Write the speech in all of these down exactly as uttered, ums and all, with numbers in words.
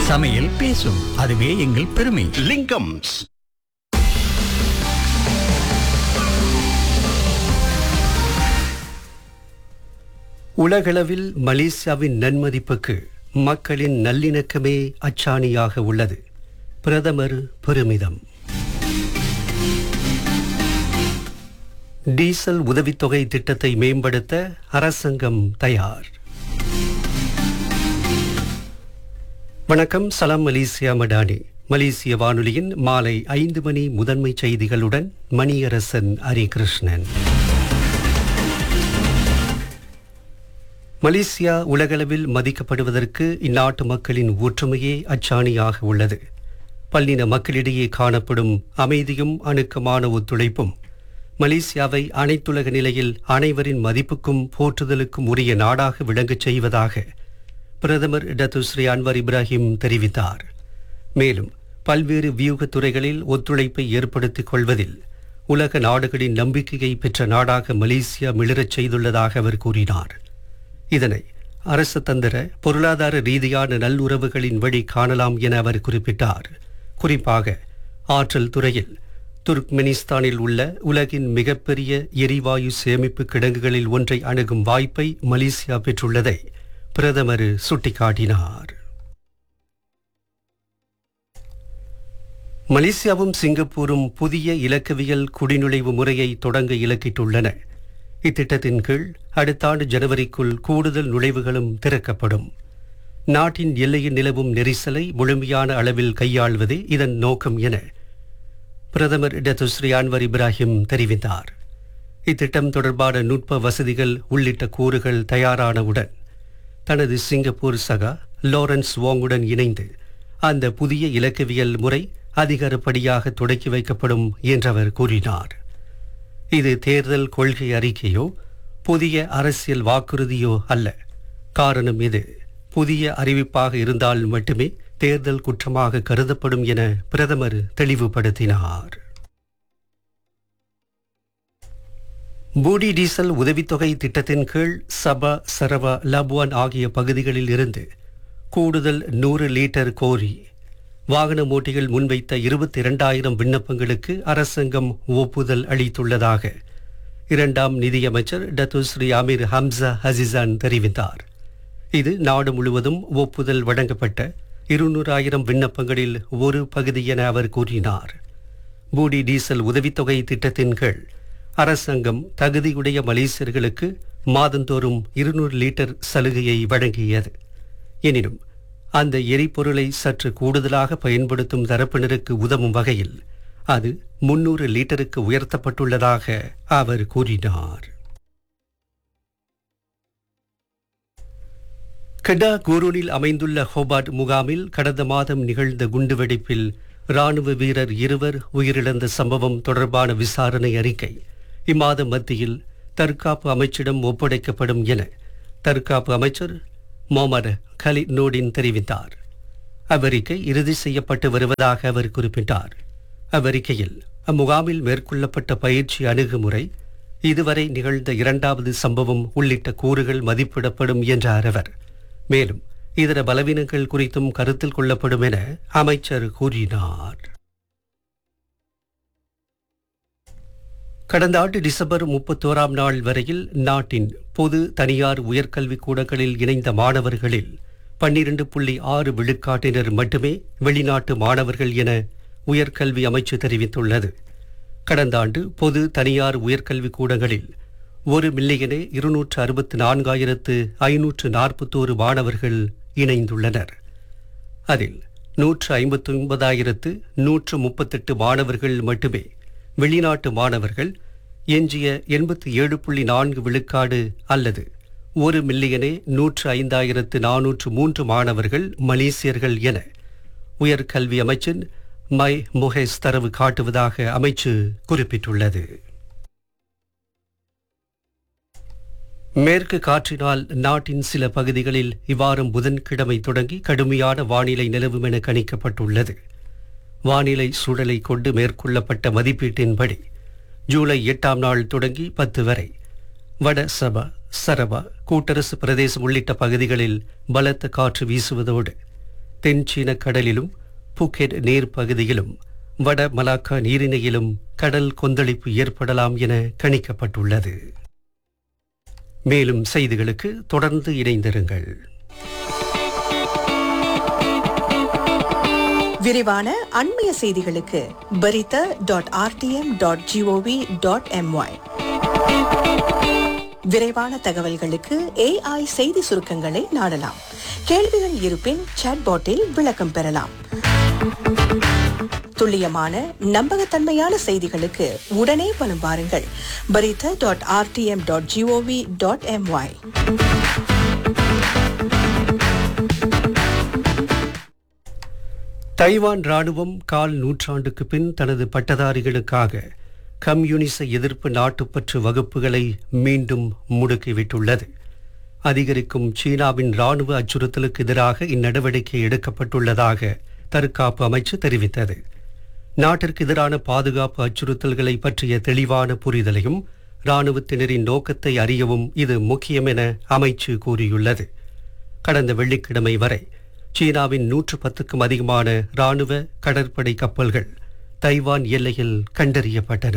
சமையல் பேசும். அதுவே எங்கள் பெருமை. லிங்கம்ஸ். உலகளவில் மலேசியாவின் நன்மதிப்புக்கு மக்களின் நல்லிணக்கமே அச்சாணியாக உள்ளது. பிரதமர் பெருமிதம். டீசல் உதவித்தொகை திட்டத்தை மேம்படுத்த அரசாங்கம் தயார். வணக்கம். சலாம் மலேசியா மடானி. மலேசிய வானொலியின் மாலை ஐந்து மணி முதன்மை செய்திகளுடன் மணியரசன் ஹரிகிருஷ்ணன். மலேசியா உலகளவில் மதிக்கப்படுவதற்கு இந்நாட்டு மக்களின் ஒற்றுமையே அச்சாணியாக உள்ளது. பல்லின மக்களிடையே காணப்படும் அமைதியும் அணுக்கமான ஒத்துழைப்பும் மலேசியாவை அனைத்துலக நிலையில் அனைவரின் மதிப்புக்கும் போற்றுதலுக்கும் உரிய நாடாக விளங்கச் செய்வதாக பிரதமர் டத்து ஸ்ரீ அன்வர் இப்ராஹிம் தெரிவித்தார். மேலும் பல்வேறு வியூகத் துறைகளில் ஒத்துழைப்பை ஏற்படுத்திக் கொள்வதில் உலக நாடுகளின் நம்பிக்கையை பெற்ற நாடாக மலேசியா மிளிரச் செய்துள்ளதாக அவர் கூறினார். இதனை அரசு தந்திர பொருளாதார ரீதியான நல்லுறவுகளின் வழி காணலாம் என அவர் குறிப்பிட்டார். குறிப்பாக ஆற்றல் துறையில் துர்க்மெனிஸ்தானில் உள்ள உலகின் மிகப்பெரிய எரிவாயு சேமிப்பு கிடங்குகளில் ஒன்றை அணுகும் வாய்ப்பை மலேசியா பெற்றுள்ளதை பிரதமர் சுட்டிக்காட்டினார். மலேசியாவும் சிங்கப்பூரும் புதிய இலக்கவியல் குடிநுழைவு முறையை தொடங்க இலக்கிட்டுள்ளன. இத்திட்டத்தின் கீழ் அடுத்த ஆண்டு ஜனவரிக்குள் கூடுதல் நுழைவுகளும் திறக்கப்படும். நாட்டின் எல்லையில் நிலவும் நெரிசலை முழுமையான அளவில் கையாள்வதே இதன் நோக்கம் என பிரதமர் டத்து ஸ்ரீ அன்வர் இப்ராஹிம் தெரிவித்தார். இத்திட்டம் தொடர்பான நுட்ப வசதிகள் உள்ளிட்ட கூறுகள் தயாரானவுடன் தனது சிங்கப்பூர் சகா லாரன்ஸ் வாங்குடன் இணைந்து அந்த புதிய இலக்கவியல் முறை அதிகாரப்படியாக தொடக்கி வைக்கப்படும் என்றவர் கூறினார். இது தேர்தல் கொள்கை அறிக்கையோ புதிய அரசியல் வாக்குறுதியோ அல்ல. காரணம் இது புதிய அறிவிப்பாக இருந்தால் மட்டுமே தேர்தல் குற்றமாக கருதப்படும் என பிரதமர் தெளிவுபடுத்தினார். பூடி டீசல் உதவித்தொகை திட்டத்தின் கீழ் சபா, சரவா, லபுவான் ஆகிய பகுதிகளில் இருந்து கூடுதல் நூறு லீட்டர் கோரி வாகன ஓட்டிகள் முன்வைத்த இருபத்தி இரண்டாயிரம் விண்ணப்பங்களுக்கு அரசாங்கம் ஒப்புதல் அளித்துள்ளதாக இரண்டாம் நிதியமைச்சர் டத்து ஸ்ரீ அமீர் ஹம்சா ஹசிசான் தெரிவித்தார். இது நாடு முழுவதும் ஒப்புதல் வழங்கப்பட்ட இருநூறாயிரம் விண்ணப்பங்களில் ஒரு பகுதி என அவர் கூறினார். பூடி டீசல் உதவித்தொகை திட்டத்தின் கீழ் அரசாங்கம் தகுதியுடைய மலேசியர்களுக்கு மாதந்தோறும் இருநூறு லிட்டர் சலுகையை வழங்கியது. எனினும் அந்த எரிபொருளை சற்று கூடுதலாக பயன்படுத்தும் தரப்பினருக்கு உதவும் வகையில் அது முன்னூறு லிட்டருக்கு உயர்த்தப்பட்டுள்ளதாக அவர் கூறினார். கெடா கூரூனில் அமைந்துள்ள ஹோபார்ட் முகாமில் கடந்த மாதம் நிகழ்ந்த குண்டுவெடிப்பில் ராணுவ வீரர் இருவர் உயிரிழந்த சம்பவம் தொடர்பான விசாரணை அறிக்கை இம்மாதம் மத்தியில் தற்காப்பு அமைச்சிடம் ஒப்படைக்கப்படும் என தற்காப்பு அமைச்சர் மொஹமட் கலித் நூடின் தெரிவித்தார். அவ்வறிக்கை இறுதி செய்யப்பட்டு வருவதாக அவர் குறிப்பிட்டார். அவ்வறிக்கையில் அம்முகாமில் மேற்கொள்ளப்பட்ட பயிற்சி அணுகுமுறை, இதுவரை நிகழ்ந்த இரண்டாவது சம்பவம் உள்ளிட்ட கூறுகள் மதிப்பிடப்படும் என்றார் அவர். மேலும் இதர பலவீனங்கள் குறித்தும் கருத்தில் கொள்ளப்படும் என அமைச்சர் கூறினார். கடந்த ஆண்டு டிசம்பர் முப்பத்தோராம் நாள் வரையில் நாட்டின் பொது தனியார் உயர்கல்விக் கூடங்களில் இணைந்த மாணவர்களில் பன்னிரண்டு புள்ளி ஆறு விழுக்காட்டினர் மட்டுமே வெளிநாட்டு மாணவர்கள் என உயர்கல்வி அமைச்சு தெரிவித்துள்ளது. கடந்த ஆண்டு பொது தனியார் உயர்கல்விக் கூடங்களில் ஒரு மில்லியனே இருநூற்று அறுபத்தி நான்காயிரத்து ஐநூற்று நாற்பத்தோரு மாணவர்கள் இணைந்துள்ளனர். அதில் நூற்று ஐம்பத்தி ஒன்பதாயிரத்து நூற்று முப்பத்தெட்டு மாணவர்கள் மட்டுமே வெளிநாட்டு மாணவர்கள், எஞ்சிய எண்பத்தி ஏழு புள்ளி நான்கு விழுக்காடு அல்லது ஒரு மில்லியனே நூற்று ஐந்தாயிரத்து நானூற்று மூன்று மாணவர்கள் மலேசியர்கள் என உயர்கல்வி அமைச்சின் மை முஹேஸ் தரவு காட்டுவதாக அமைச்சு குறிப்பிட்டுள்ளது. மேற்கு காற்றினால் நாட்டின் சில பகுதிகளில் இவ்வாரம் புதன்கிழமை தொடங்கி கடுமையான வானிலை நிலவும் என கணிக்கப்பட்டுள்ளது. வானிலை சூழலை கொண்டு மேற்கொள்ளப்பட்ட மதிப்பீட்டின்படி ஜூலை எட்டாம் நாள் தொடங்கி பத்து வரை வட சபா, சரபா, கூட்டரசு பிரதேசம் உள்ளிட்ட பகுதிகளில் பலத்த காற்று வீசுவதோடு தென் சீன கடலிலும் புக்கெட் நீர்ப்பகுதியிலும் வட மலாக்கா நீரிணையிலும் கடல் கொந்தளிப்பு ஏற்படலாம் என கணிக்கப்பட்டுள்ளது. மேலும் செய்திகளுக்கு தொடர்ந்து இணைந்திருங்கள். விரிவான அண்மைய செய்திகளுக்கு பரித dot RTM dot gov dot MY. விரைவான தகவல்களுக்கு ஏஐ செய்தி சுருக்கங்களை நாடலாம். கேள்விகள் இருப்பின் சாட்பாட்டில் விளக்கம் பெறலாம். துல்லியமான நம்பகத்தன்மையான செய்திகளுக்கு உடனே வலம் வாருங்கள். பரித dot RTM dot gov dot MY. Taiwan ராணுவம் கால் நூற்றாண்டுக்கு பின் தனது பட்டதாரிகளுக்காக கம்யூனிச எதிர்ப்பு நாட்டுப்பற்று வகுப்புகளை மீண்டும் முடுக்கிவிட்டுள்ளது. அதிகரிக்கும் சீனாவின் ராணுவ அச்சுறுத்தலுக்கு எதிராக இந்நடவடிக்கை எடுக்கப்பட்டுள்ளதாக தற்காப்பு அமைச்சு தெரிவித்தது. நாட்டிற்கு எதிரான பாதுகாப்பு அச்சுறுத்தல்களை பற்றிய தெளிவான புரிதலையும் ராணுவத்தினரின் நோக்கத்தை அறியவும் இது முக்கியம் என அமைச்சு கூறியுள்ளது. கடந்த வெள்ளிக்கிழமை வரை சீனாவின் நூற்று பத்துக்கும் அதிகமான ராணுவ கடற்படை கப்பல்கள் தைவான் எல்லையில் கண்டறியப்பட்டன.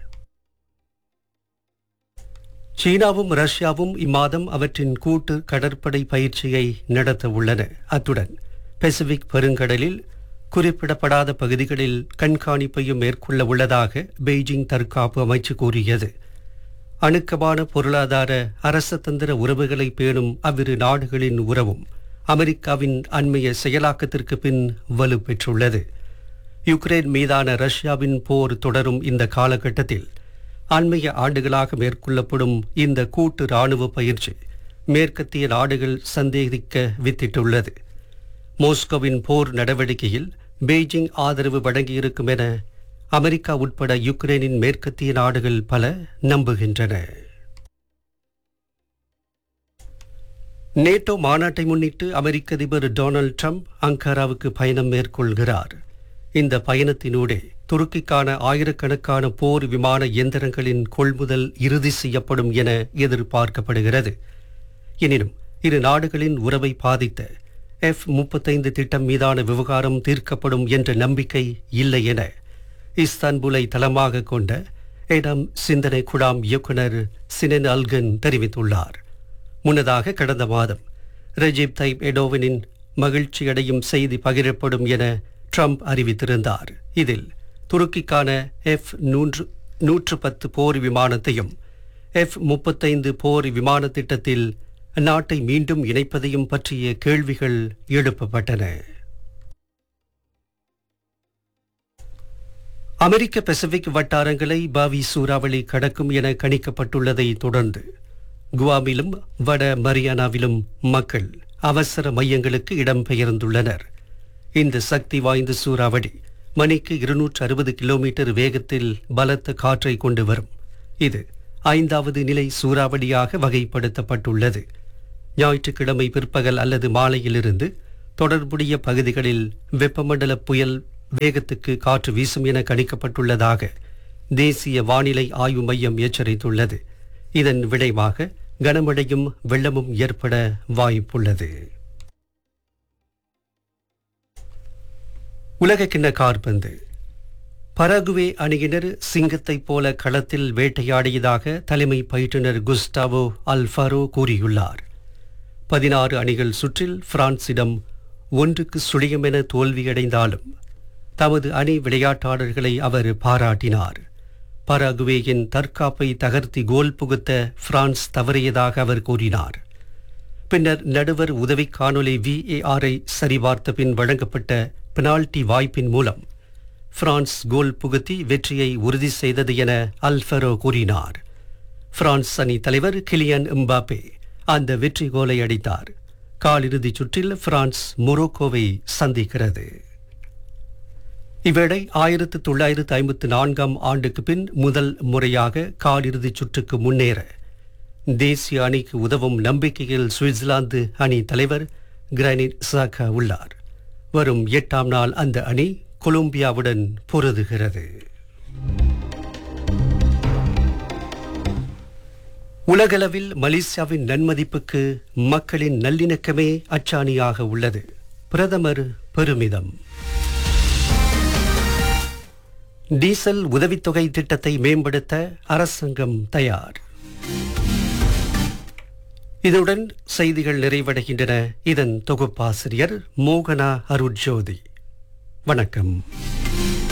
சீனாவும் ரஷ்யாவும் இம்மாதம் அவற்றின் கூட்டு கடற்படை பயிற்சியை நடத்த உள்ளன. அத்துடன் பசிபிக் பெருங்கடலில் குறிப்பிடப்படாத பகுதிகளில் கண்காணிப்பையும் மேற்கொள்ள உள்ளதாக பெய்ஜிங் தற்காப்பு அமைச்சு கூறியது. அணுக்கமான பொருளாதார அரசதந்திர உறவுகளை பேணும் அவ்விரு நாடுகளின் உறவும் அமெரிக்காவின் அண்மைய செயலாக்கத்திற்கு பின் வலுப்பெற்றுள்ளது. யுக்ரைன் மீதான ரஷ்யாவின் போர் தொடரும் இந்த காலகட்டத்தில் அண்மைய ஆண்டுகளாக மேற்கொள்ளப்படும் இந்த கூட்டு இராணுவ பயிற்சி மேற்கத்திய நாடுகள் சந்தேகிக்க வித்திட்டுள்ளது. மோஸ்கோவின் போர் நடவடிக்கையில் பெய்ஜிங் ஆதரவு வழங்கியிருக்கும் என அமெரிக்கா உட்பட யுக்ரைனின் மேற்கத்திய நாடுகள் பல நம்புகின்றன. நேட்டோ மாநாட்டை முன்னிட்டு அமெரிக்க அதிபர் டொனால்ட் ட்ரம்ப் அங்காராவுக்கு பயணம் மேற்கொள்கிறார். இந்த பயணத்தினூடே துருக்கிக்கான ஆயிரக்கணக்கான போர் விமான இயந்திரங்களின் கொள்முதல் இறுதி செய்யப்படும் என எதிர்பார்க்கப்படுகிறது. எனினும் இரு நாடுகளின் உறவை பாதித்த எஃப் முப்பத்தைந்து திட்டம் மீதான விவகாரம் தீர்க்கப்படும் என்ற நம்பிக்கை இல்லை என இஸ்தான்புலை தளமாக கொண்ட எடம் சிந்தனை குழாம் இயக்குனர் சினன் அல்கன் தெரிவித்துள்ளார். முன்னதாக கடந்த மாதம் ரெஜிப் தைப் எடோவனின் மகிழ்ச்சியடையும் செய்தி பகிரப்படும் என ட்ரம்ப் அறிவித்திருந்தார். இதில் துருக்கிக்கான எஃப் நூற்று நூற்று பத்து போர் விமானத்தையும் எஃப் முப்பத்தைந்து போர் விமான திட்டத்தில் நாட்டை மீண்டும் இணைப்பதையும் பற்றிய கேள்விகள் எழுப்பப்பட்டன. அமெரிக்க பசிபிக் வட்டாரங்களை பாவி சூறாவளி கடக்கும் என கணிக்கப்பட்டுள்ளதை தொடர்ந்து குவாமிலும் வட மரியானாவிலும் மக்கள் அவசர மையங்களுக்கு இடம்பெயர்ந்துள்ளனர். இந்த சக்தி வாய்ந்த சூறாவளி மணிக்கு இருநூற்று அறுபது கிலோமீட்டர் வேகத்தில் பலத்த காற்றை கொண்டு வரும். இது ஐந்தாவது நிலை சூறாவளியாக வகைப்படுத்தப்பட்டுள்ளது. ஞாயிற்றுக்கிழமை பிற்பகல் அல்லது மாலையிலிருந்து தொடர்புடைய பகுதிகளில் வெப்பமண்டல புயல் வேகத்துக்கு காற்று வீசும் என கணிக்கப்பட்டுள்ளதாக தேசிய வானிலை ஆய்வு மையம் எச்சரித்துள்ளது. இதன் விளைவாக கனமழையும் வெள்ளமும் ஏற்பட வாய்ப்புள்ளது. உலகக்கிண்ண காற்பந்து. பராகுவே அணியினர் சிங்கத்தைப் போல களத்தில் வேட்டையாடியதாக தலைமை பயிற்றுனர் குஸ்டாவோ அல்ஃபாரோ கூறியுள்ளார். பதினாறு அணிகள் சுற்றில் பிரான்சிடம் ஒன்றுக்கு சுழியம் என தோல்வியடைந்தாலும் தமது அணி விளையாட்டாளர்களை அவர் பாராட்டினார். பராகுவேயின் தற்காப்பை தகர்த்தி கோல் புகுத்த பிரான்ஸ் தவறியதாக அவர் கூறினார். பின்னர் நடுவர் உதவி காணொலி விஏஆரை சரிபார்த்த பின் வழங்கப்பட்ட பெனால்டி வாய்ப்பின் மூலம் பிரான்ஸ் கோல் புகுத்தி வெற்றியை உறுதி செய்தது என அல்ஃபரோ கூறினார். பிரான்ஸ் அணி தலைவர் கிலியன் எம்பாப்பே அந்த வெற்றி கோலை அடித்தார். காலிறுதிச் சுற்றில் பிரான்ஸ் மொரோக்கோவை சந்திக்கிறது. இவ்வேளை ஆயிரத்து தொள்ளாயிரத்து ஐம்பத்து நான்காம் ஆண்டுக்கு பின் முதல் முறையாக காலிறுதிச் சுற்றுக்கு முன்னேற தேசிய அணிக்கு உதவும் நம்பிக்கையில் சுவிட்சர்லாந்து அணி தலைவர் கிரானிட் சாக்கா உள்ளார். வரும் எட்டாம் நாள் அந்த அணி கொலம்பியாவுடன் பொருதுகிறது. உலகளவில் மலேசியாவின் நன்மதிப்புக்கு மக்களின் நல்லிணக்கமே அச்சாணியாக உள்ளது. பிரதமர் பெருமிதம். டீசல் உதவித்தொகை திட்டத்தை மேம்படுத்த அரசாங்கம் தயார். இதுடன் செய்திகள் நிறைவடைகின்றன. இதன் தொகுப்பாசிரியர் மோகனா அருட்ஜோதி. வணக்கம்.